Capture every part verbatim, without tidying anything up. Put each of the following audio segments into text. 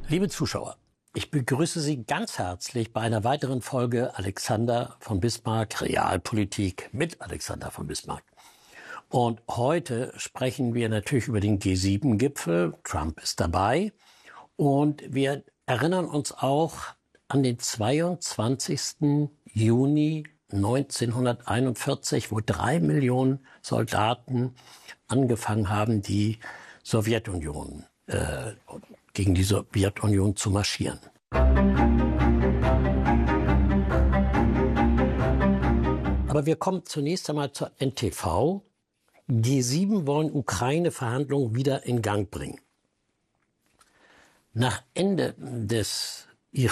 Liebe Zuschauer, ich begrüße Sie ganz herzlich bei einer weiteren Folge Alexander von Bismarck, Realpolitik mit Alexander von Bismarck. Und heute sprechen wir natürlich über den G sieben Gipfel. Trump ist dabei. Und wir erinnern uns auch an den zweiundzwanzigsten Juni neunzehnhunderteinundvierzig, wo drei Millionen Soldaten angefangen haben, die Sowjetunion äh, gegen die Sowjetunion zu marschieren. Aber wir kommen zunächst einmal zur N T V. G sieben wollen Ukraine-Verhandlungen wieder in Gang bringen. Nach Ende des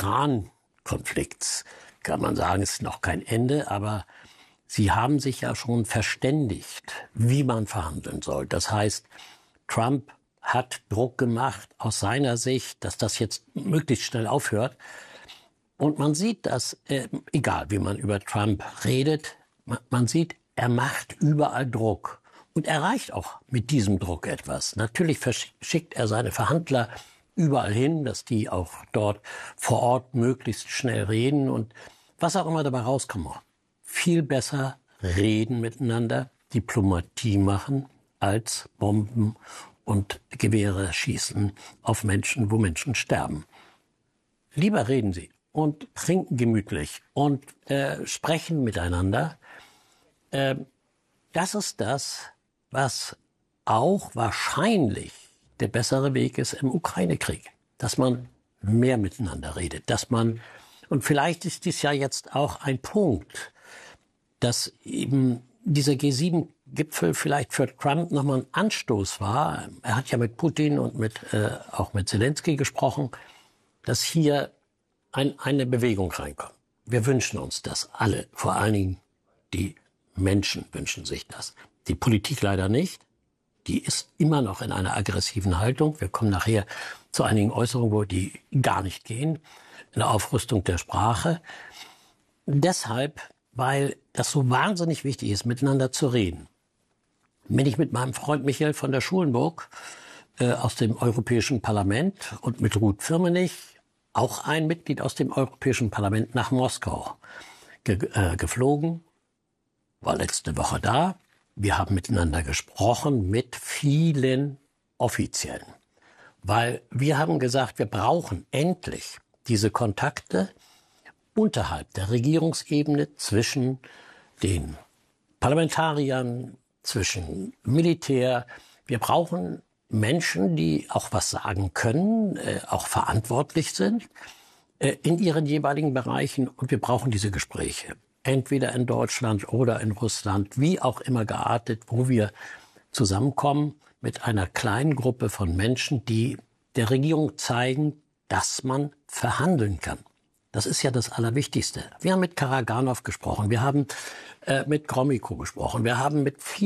Iran-Konflikts kann man sagen, es ist noch kein Ende, aber sie haben sich ja schon verständigt, wie man verhandeln soll. Das heißt, Trump hat Druck gemacht aus seiner Sicht, dass das jetzt möglichst schnell aufhört. Und man sieht, dass, äh, egal wie man über Trump redet, man, man sieht, er macht überall Druck und erreicht auch mit diesem Druck etwas. Natürlich verschickt er seine Verhandler überall hin, dass die auch dort vor Ort möglichst schnell reden und was auch immer dabei rauskommt. Viel besser reden miteinander, Diplomatie machen, als Bomben und Gewehre schießen auf Menschen, wo Menschen sterben. Lieber reden Sie und trinken gemütlich und äh, sprechen miteinander. Äh, das ist das, was auch wahrscheinlich der bessere Weg ist im Ukraine-Krieg. Dass man mehr miteinander redet, dass man, und vielleicht ist dies ja jetzt auch ein Punkt, dass eben dieser G sieben Gipfel vielleicht für Trump nochmal ein Anstoß war. Er hat ja mit Putin und mit äh, auch mit Zelensky gesprochen, dass hier ein, eine Bewegung reinkommt. Wir wünschen uns das alle. Vor allen Dingen die Menschen wünschen sich das. Die Politik leider nicht. Die ist immer noch in einer aggressiven Haltung. Wir kommen nachher zu einigen Äußerungen, wo die gar nicht gehen. In der Aufrüstung der Sprache. Deshalb, weil das so wahnsinnig wichtig ist, miteinander zu reden. Bin ich mit meinem Freund Michael von der Schulenburg äh, aus dem Europäischen Parlament und mit Ruth Firmenich, auch ein Mitglied aus dem Europäischen Parlament, nach Moskau ge äh, geflogen, war letzte Woche da. Wir haben miteinander gesprochen mit vielen Offiziellen, weil wir haben gesagt, wir brauchen endlich diese Kontakte unterhalb der Regierungsebene zwischen den Parlamentariern, zwischen Militär. Wir brauchen Menschen, die auch was sagen können, äh, auch verantwortlich sind äh, in ihren jeweiligen Bereichen. Und wir brauchen diese Gespräche. Entweder in Deutschland oder in Russland, wie auch immer geartet, wo wir zusammenkommen mit einer kleinen Gruppe von Menschen, die der Regierung zeigen, dass man verhandeln kann. Das ist ja das Allerwichtigste. Wir haben mit Karaganov gesprochen, wir haben äh, mit Gromyko gesprochen, wir haben mit vielen